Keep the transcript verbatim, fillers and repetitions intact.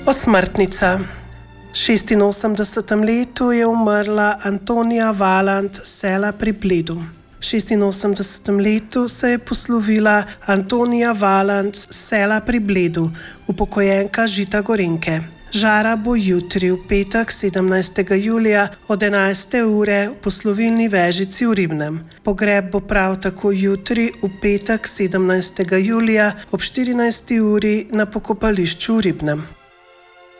Osmrtnica. V šestinosemdesetem letu je umrla Antonija Valant s sela pri Bledu. V šestinosemdesetem letu se je poslovila Antonija Valant s sela pri Bledu, upokojenka Žita Gorenjke. Žara bo jutri, v petek, sedemnajstega julija, od enajste ure v poslovilni Vežici v Ribnem. Pogreb bo prav tako jutri, v petek, sedemnajstega julija, ob štirinajsti uri na pokopališču v Ribnem.